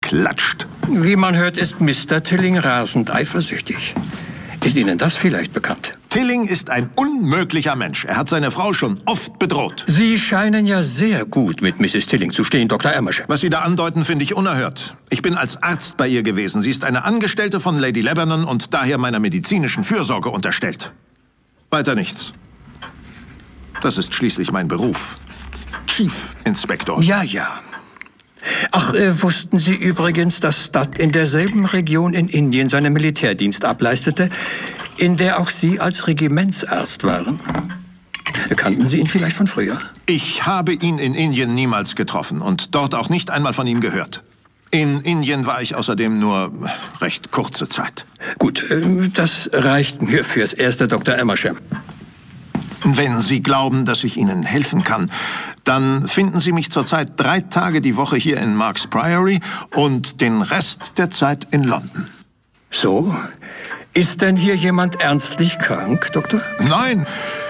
klatscht. Wie man hört, ist Mr. Tilling rasend eifersüchtig. Ist Ihnen das vielleicht bekannt? Tilling ist ein unmöglicher Mensch. Er hat seine Frau schon oft bedroht. Sie scheinen ja sehr gut mit Mrs. Tilling zu stehen, Dr. Amersham. Was Sie da andeuten, finde ich unerhört. Ich bin als Arzt bei ihr gewesen. Sie ist eine Angestellte von Lady Lebanon und daher meiner medizinischen Fürsorge unterstellt. Weiter nichts. Das ist schließlich mein Beruf. Chief Inspector. Ja, ja. Ach, wussten Sie übrigens, dass Studd in derselben Region in Indien seinen Militärdienst ableistete, in der auch Sie als Regimentsarzt waren? Kannten Sie ihn vielleicht von früher? Ich habe ihn in Indien niemals getroffen und dort auch nicht einmal von ihm gehört. In Indien war ich außerdem nur recht kurze Zeit. Gut, das reicht mir fürs Erste, Dr. Amersham. Wenn Sie glauben, dass ich Ihnen helfen kann, dann finden Sie mich zurzeit 3 Tage die Woche hier in Marks Priory und den Rest der Zeit in London. So? Ist denn hier jemand ernstlich krank, Doktor? Nein.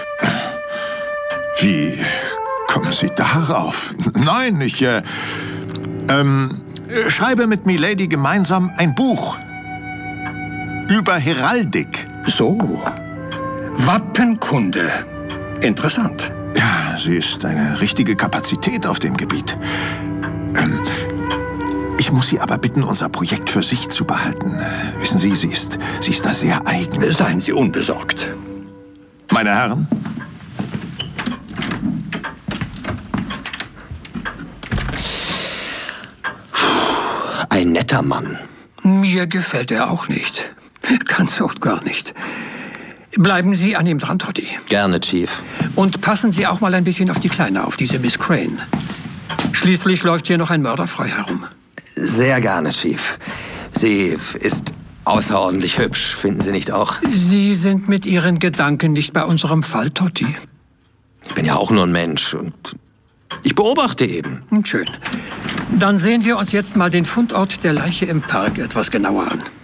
Wie kommen Sie darauf? Nein, ich schreibe mit Milady gemeinsam ein Buch über Heraldik. So. Wappenkunde. Interessant. Ja, sie ist eine richtige Kapazität auf dem Gebiet. Ich muss Sie aber bitten, unser Projekt für sich zu behalten. Wissen Sie, sie ist da sehr eigen. Seien Sie unbesorgt. Meine Herren? Ein netter Mann. Mir gefällt er auch nicht. Ganz und gar nicht. Bleiben Sie an ihm dran, Toddy. Gerne, Chief. Und passen Sie auch mal ein bisschen auf die Kleine, auf diese Miss Crane. Schließlich läuft hier noch ein Mörder frei herum. Sehr gerne, Chief. Sie ist außerordentlich hübsch, finden Sie nicht auch? Sie sind mit Ihren Gedanken nicht bei unserem Fall, Toddy. Ich bin ja auch nur ein Mensch und ich beobachte eben. Schön. Dann sehen wir uns jetzt mal den Fundort der Leiche im Park etwas genauer an.